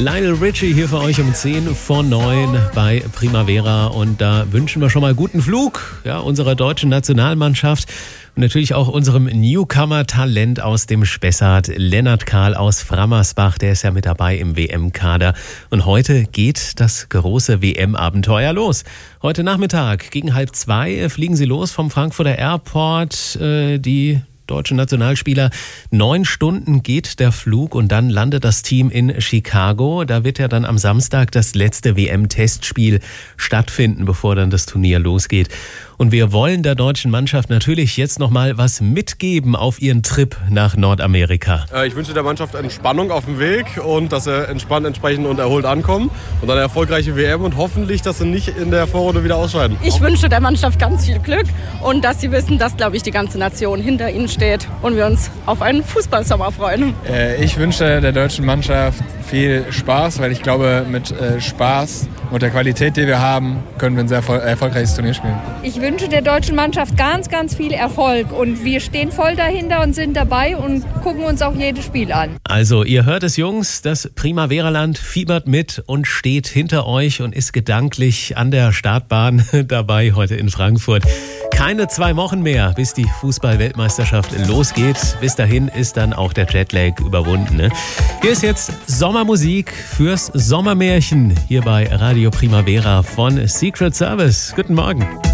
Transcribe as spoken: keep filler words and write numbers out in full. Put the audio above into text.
Lionel Richie hier für euch um zehn vor neun bei Primavera. Und da wünschen wir schon mal guten Flug, ja, unserer deutschen Nationalmannschaft. Und natürlich auch unserem Newcomer-Talent aus dem Spessart, Lennart Kahl aus Frammersbach. Der ist ja mit dabei im W M-Kader. Und heute geht das große W M-Abenteuer los. Heute Nachmittag gegen halb zwei fliegen sie los vom Frankfurter Airport. Äh, die deutschen Nationalspieler. Neun Stunden geht der Flug und dann landet das Team in Chicago. Da wird ja dann am Samstag das letzte W M-Testspiel stattfinden, bevor dann das Turnier losgeht. Und wir wollen der deutschen Mannschaft natürlich jetzt nochmal was mitgeben auf ihren Trip nach Nordamerika. Ich wünsche der Mannschaft Entspannung auf dem Weg und dass sie entspannt, entsprechend und erholt ankommen. Und dann eine erfolgreiche W M und hoffentlich, dass sie nicht in der Vorrunde wieder ausscheiden. Ich wünsche der Mannschaft ganz viel Glück und dass sie wissen, dass, glaube ich, die ganze Nation hinter ihnen steht und wir uns auf einen Fußballsommer freuen. Ich wünsche der deutschen Mannschaft viel Spaß, weil ich glaube, mit Spaß und der Qualität, die wir haben, können wir ein sehr erfolgreiches Turnier spielen. Ich wünsche der deutschen Mannschaft ganz, ganz viel Erfolg und wir stehen voll dahinter und sind dabei und gucken uns auch jedes Spiel an. Also ihr hört es, Jungs, das Primavera-Land fiebert mit und steht hinter euch und ist gedanklich an der Startbahn dabei heute in Frankfurt. Keine zwei Wochen mehr, bis die Fußball-Weltmeisterschaft losgeht. Bis dahin ist dann auch der Jetlag überwunden. Ne? Hier ist jetzt Sommermusik fürs Sommermärchen hier bei Radio Primavera von Secret Service. Guten Morgen.